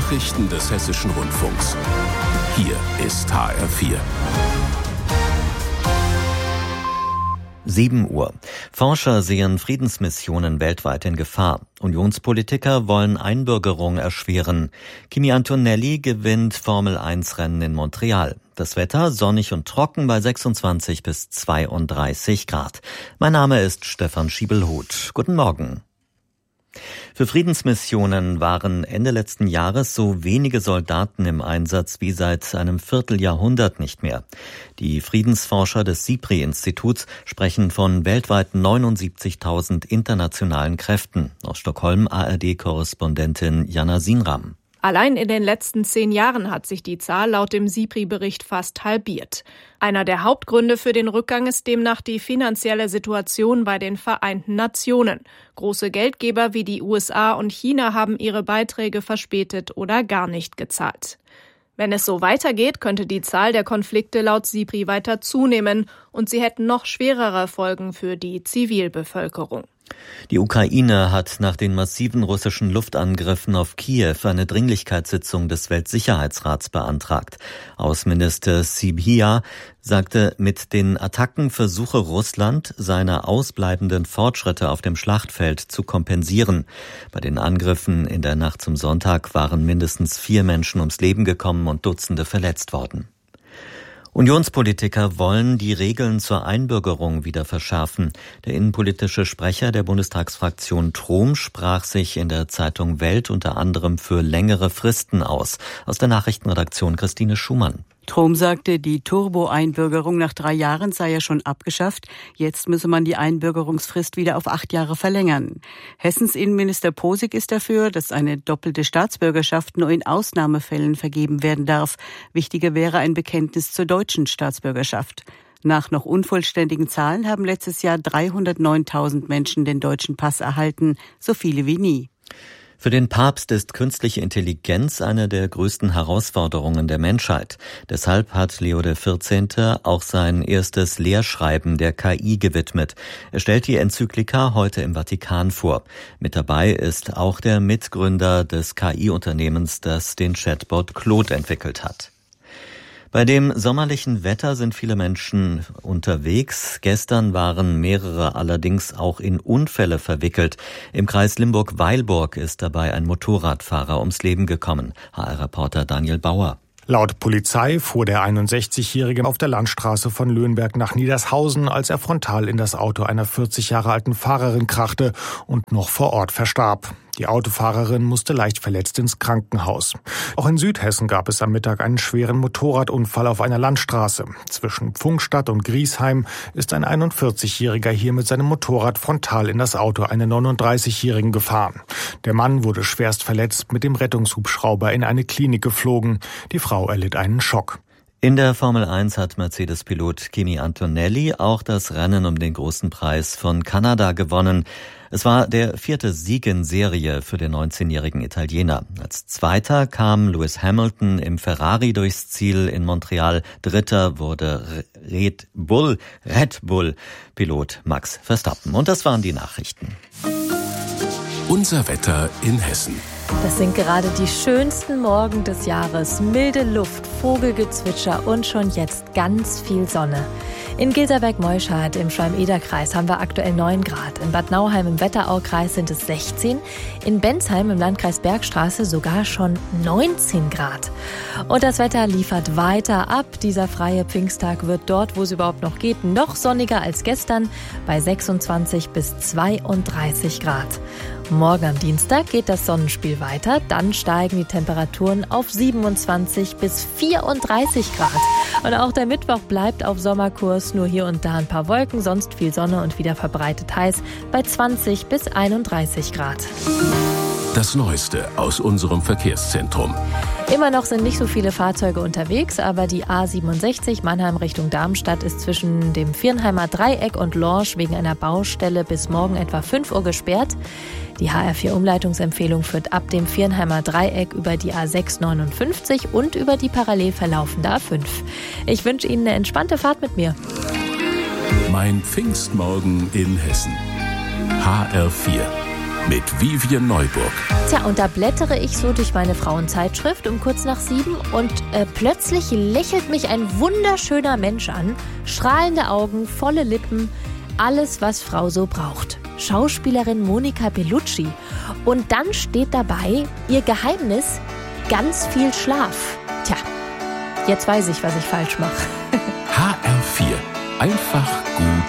Nachrichten des Hessischen Rundfunks. Hier ist HR4. 7 Uhr. Forscher sehen Friedensmissionen weltweit in Gefahr. Unionspolitiker wollen Einbürgerung erschweren. Kimi Antonelli gewinnt Formel-1-Rennen in Montreal. Das Wetter sonnig und trocken bei 26 bis 32 Grad. Mein Name ist Stefan Schiebelhuth. Guten Morgen. Für Friedensmissionen waren Ende letzten Jahres so wenige Soldaten im Einsatz wie seit einem Vierteljahrhundert nicht mehr. Die Friedensforscher des SIPRI-Instituts sprechen von weltweit 79.000 internationalen Kräften. Aus Stockholm ARD-Korrespondentin Jana Sinram. Allein in den letzten 10 Jahren hat sich die Zahl laut dem SIPRI-Bericht fast halbiert. Einer der Hauptgründe für den Rückgang ist demnach die finanzielle Situation bei den Vereinten Nationen. Große Geldgeber wie die USA und China haben ihre Beiträge verspätet oder gar nicht gezahlt. Wenn es so weitergeht, könnte die Zahl der Konflikte laut SIPRI weiter zunehmen und sie hätten noch schwerere Folgen für die Zivilbevölkerung. Die Ukraine hat nach den massiven russischen Luftangriffen auf Kiew eine Dringlichkeitssitzung des Weltsicherheitsrats beantragt. Außenminister Sybiha sagte, mit den Attacken versuche Russland, seine ausbleibenden Fortschritte auf dem Schlachtfeld zu kompensieren. Bei den Angriffen in der Nacht zum Sonntag waren mindestens 4 Menschen ums Leben gekommen und Dutzende verletzt worden. Unionspolitiker wollen die Regeln zur Einbürgerung wieder verschärfen. Der innenpolitische Sprecher der Bundestagsfraktion Trom sprach sich in der Zeitung Welt unter anderem für längere Fristen aus. Aus der Nachrichtenredaktion Christine Schumann. Trom sagte, die Turbo-Einbürgerung nach 3 Jahren sei ja schon abgeschafft. Jetzt müsse man die Einbürgerungsfrist wieder auf 8 Jahre verlängern. Hessens Innenminister Posig ist dafür, dass eine doppelte Staatsbürgerschaft nur in Ausnahmefällen vergeben werden darf. Wichtiger wäre ein Bekenntnis zur deutschen Staatsbürgerschaft. Nach noch unvollständigen Zahlen haben letztes Jahr 309.000 Menschen den deutschen Pass erhalten, so viele wie nie. Für den Papst ist künstliche Intelligenz eine der größten Herausforderungen der Menschheit. Deshalb hat Leo XIV. Auch sein erstes Lehrschreiben der KI gewidmet. Er stellt die Enzyklika heute im Vatikan vor. Mit dabei ist auch der Mitgründer des KI-Unternehmens, das den Chatbot Claude entwickelt hat. Bei dem sommerlichen Wetter sind viele Menschen unterwegs. Gestern waren mehrere allerdings auch in Unfälle verwickelt. Im Kreis Limburg-Weilburg ist dabei ein Motorradfahrer ums Leben gekommen. HR-Reporter Daniel Bauer. Laut Polizei fuhr der 61-Jährige auf der Landstraße von Löhnberg nach Niedershausen, als er frontal in das Auto einer 40 Jahre alten Fahrerin krachte und noch vor Ort verstarb. Die Autofahrerin musste leicht verletzt ins Krankenhaus. Auch in Südhessen gab es am Mittag einen schweren Motorradunfall auf einer Landstraße. Zwischen Pfungstadt und Griesheim ist ein 41-Jähriger hier mit seinem Motorrad frontal in das Auto einer 39-Jährigen gefahren. Der Mann wurde schwerst verletzt, mit dem Rettungshubschrauber in eine Klinik geflogen. Die Frau erlitt einen Schock. In der Formel 1 hat Mercedes-Pilot Kimi Antonelli auch das Rennen um den großen Preis von Kanada gewonnen. Es war der 4. Sieg in Serie für den 19-jährigen Italiener. Als Zweiter kam Lewis Hamilton im Ferrari durchs Ziel in Montreal. Dritter wurde Red Bull-Pilot Max Verstappen. Und das waren die Nachrichten. Unser Wetter in Hessen. Das sind gerade die schönsten Morgen des Jahres. Milde Luft, Vogelgezwitscher und schon jetzt ganz viel Sonne. In Gilserberg-Meuschart im Schwalm-Eder-Kreis haben wir aktuell 9 Grad. In Bad Nauheim im Wetteraukreis sind es 16. In Bensheim im Landkreis Bergstraße sogar schon 19 Grad. Und das Wetter liefert weiter ab. Dieser freie Pfingsttag wird dort, wo es überhaupt noch geht, noch sonniger als gestern bei 26 bis 32 Grad. Morgen am Dienstag geht das Sonnenspiel weiter. Dann steigen die Temperaturen auf 27 bis 34 Grad. Und auch der Mittwoch bleibt auf Sommerkurs. Nur hier und da ein paar Wolken, sonst viel Sonne und wieder verbreitet heiß bei 20 bis 31 Grad. Das Neueste aus unserem Verkehrszentrum. Immer noch sind nicht so viele Fahrzeuge unterwegs, aber die A67 Mannheim Richtung Darmstadt ist zwischen dem Viernheimer Dreieck und Lorsch wegen einer Baustelle bis morgen etwa 5 Uhr gesperrt. Die HR4-Umleitungsempfehlung führt ab dem Viernheimer Dreieck über die A659 und über die parallel verlaufende A5. Ich wünsche Ihnen eine entspannte Fahrt mit mir. Mein Pfingstmorgen in Hessen. HR4. mit Vivian Neuburg. Tja, und da blättere ich so durch meine Frauenzeitschrift um kurz nach 7 und plötzlich lächelt mich ein wunderschöner Mensch an. Strahlende Augen, volle Lippen, alles, was Frau so braucht. Schauspielerin Monica Bellucci. Und dann steht dabei, ihr Geheimnis, ganz viel Schlaf. Tja, jetzt weiß ich, was ich falsch mache. HR4. Einfach gut